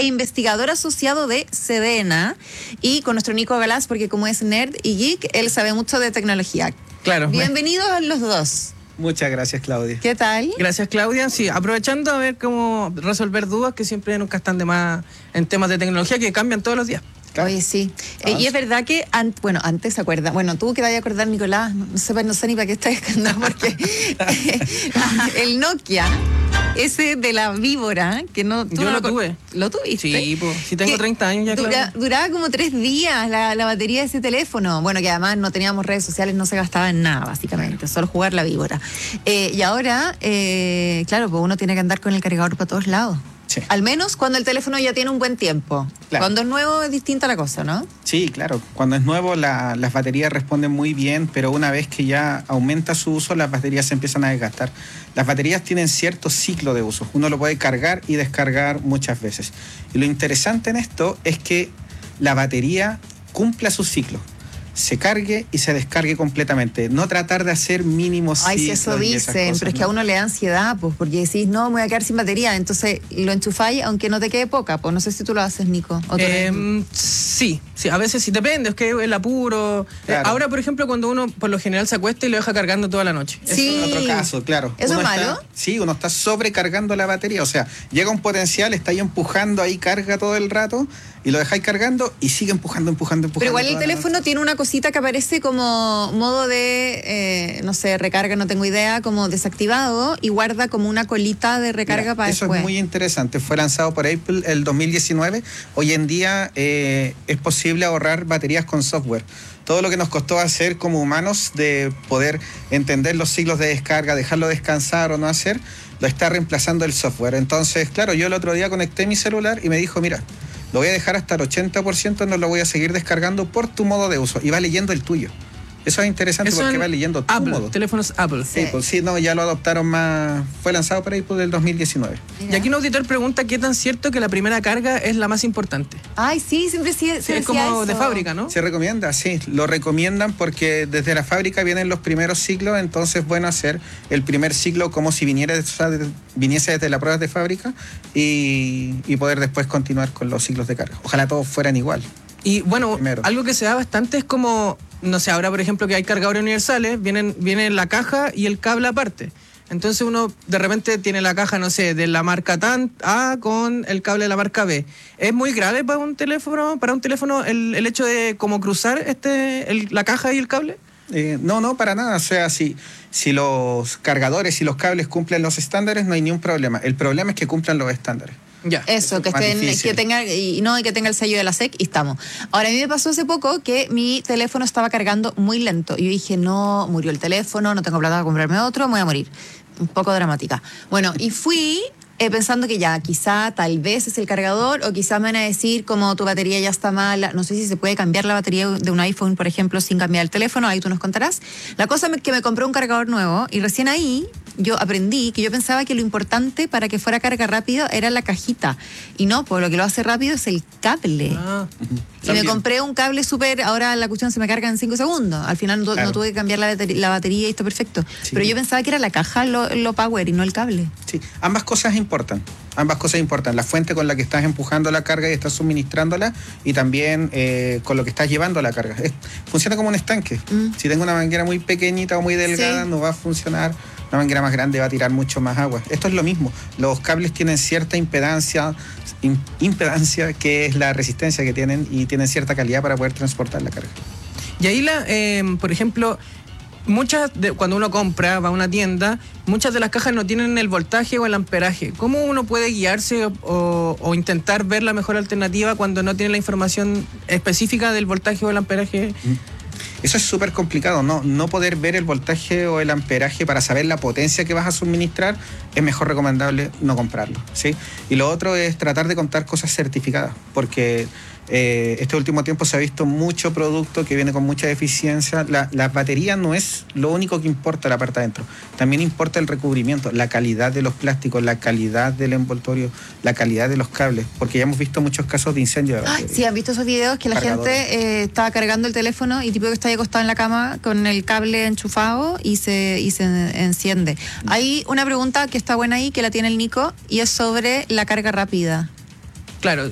e investigador asociado de Sedena, y con nuestro Nico Galás, porque como es nerd y geek, él sabe mucho de tecnología. Claro. Bienvenidos a los dos. Muchas gracias, Claudia. ¿Qué tal? Gracias, Claudia. Sí, aprovechando a ver cómo resolver dudas que siempre nunca están de más en temas de tecnología que cambian todos los días. Oye, sí. Y es verdad que, antes se acuerda. Bueno, tú que te vayas a acordar, Nicolás, no sé ni para qué estás escandando, porque el Nokia, ese de la víbora, que no... Yo lo tuve. ¿Lo tuviste? Sí, pues, si tengo 30 años ya, claro. Duraba como 3 días la batería de ese teléfono. Bueno, que además no teníamos redes sociales, no se gastaba en nada, básicamente, solo jugar la víbora. Y ahora, claro, pues uno tiene que andar con el cargador para todos lados. Sí. Al menos cuando el teléfono ya tiene un buen tiempo. Claro. Cuando es nuevo es distinta la cosa, ¿no? Sí, claro. Cuando es nuevo las baterías responden muy bien, pero una vez que ya aumenta su uso, las baterías se empiezan a desgastar. Las baterías tienen cierto ciclo de uso. Uno lo puede cargar y descargar muchas veces. Y lo interesante en esto es que la batería cumpla su ciclo. Se cargue y se descargue completamente. No tratar de hacer mínimos ciclos. Ay, si eso dicen, pero es que a uno le da ansiedad, pues, porque decís, no, me voy a quedar sin batería, entonces lo enchufáis aunque no te quede poca, pues no sé si tú lo haces, Nico. Sí, a veces sí, depende, es que el apuro. Claro. Ahora, por ejemplo, cuando uno por lo general se acuesta y lo deja cargando toda la noche. Sí. Eso es otro caso, claro. ¿Eso es malo? Sí, uno está sobrecargando la batería, o sea, llega un potencial, está ahí empujando, ahí carga todo el rato, y lo dejáis cargando y sigue empujando. Pero igual el teléfono tiene una cosita que aparece como modo de, no sé, recarga, no tengo idea, como desactivado, y guarda como una colita de recarga para eso después. Es muy interesante. Fue lanzado por Apple el 2019. Hoy en día es posible ahorrar baterías con software. Todo lo que nos costó hacer como humanos de poder entender los ciclos de descarga, dejarlo descansar o no hacer, lo está reemplazando el software. Entonces, claro, yo el otro día conecté mi celular y me dijo, mira, lo voy a dejar hasta el 80%, no lo voy a seguir descargando por tu modo de uso. Y va leyendo el tuyo. Eso es interesante porque va leyendo tu modo. Teléfonos Apple. Sí, pues sí, no, ya lo adoptaron más. Fue lanzado por Apple del 2019. Y aquí un auditor pregunta qué tan cierto que la primera carga es la más importante. Ay, sí, siempre sí, es como eso. De fábrica, ¿no? Se recomienda, sí, lo recomiendan porque desde la fábrica vienen los primeros ciclos, entonces bueno hacer el primer ciclo como si viniese desde las pruebas de fábrica y poder después continuar con los ciclos de carga. Ojalá todos fueran igual. Y bueno, algo que se da bastante es como, no sé, ahora por ejemplo que hay cargadores universales, viene la caja y el cable aparte. Entonces uno de repente tiene la caja, no sé, de la marca A con el cable de la marca B. ¿Es muy grave para un teléfono el hecho de como cruzar la caja y el cable? No, para nada. O sea, si los cargadores y los cables cumplen los estándares, no hay ningún problema. El problema es que cumplan los estándares. Ya. Eso, que tenga el sello de la SEC y estamos. Ahora, a mí me pasó hace poco que mi teléfono estaba cargando muy lento. Y yo dije, no, murió el teléfono, no tengo plata para comprarme otro, me voy a morir. Un poco dramática. Bueno, y fui pensando que ya, quizá, tal vez es el cargador, o quizá me van a decir como tu batería ya está mala. No sé si se puede cambiar la batería de un iPhone, por ejemplo, sin cambiar el teléfono, ahí tú nos contarás. La cosa es que me compré un cargador nuevo y recién ahí yo aprendí que yo pensaba que lo importante para que fuera carga rápido era la cajita. Y no, pues lo que lo hace rápido es el cable. Y me compré un cable súper, ahora la cuestión se me carga en 5 segundos. Al final no tuve que cambiar la batería y está perfecto. Sí. Pero yo pensaba que era la caja lo power y no el cable. Sí, ambas cosas importan. La fuente con la que estás empujando la carga y estás suministrándola, y también con lo que estás llevando la carga. Funciona como un estanque. Si tengo una manguera muy pequeñita o muy delgada, no va a funcionar. Una manguera más grande va a tirar mucho más agua. Esto es lo mismo. Los cables tienen cierta impedancia, que es la resistencia que tienen, y tienen cierta calidad para poder transportar la carga. Y ahí, por ejemplo, cuando uno compra, va a una tienda, muchas de las cajas no tienen el voltaje o el amperaje. ¿Cómo uno puede guiarse o intentar ver la mejor alternativa cuando no tiene la información específica del voltaje o el amperaje? Eso es súper complicado, no poder ver el voltaje o el amperaje para saber la potencia que vas a suministrar, es mejor recomendable no comprarlo, ¿sí? Y lo otro es tratar de contar cosas certificadas, porque este último tiempo se ha visto mucho producto que viene con mucha deficiencia. La batería no es lo único que importa la parte adentro, también importa el recubrimiento, la calidad de los plásticos, la calidad del envoltorio, la calidad de los cables, porque ya hemos visto muchos casos de incendio de batería. Sí, han visto esos videos que la gente estaba cargando el teléfono y tipo que está ahí acostado en la cama con el cable enchufado y se enciende. Hay una pregunta que está buena ahí, que la tiene el Nico, y es sobre la carga rápida. Claro,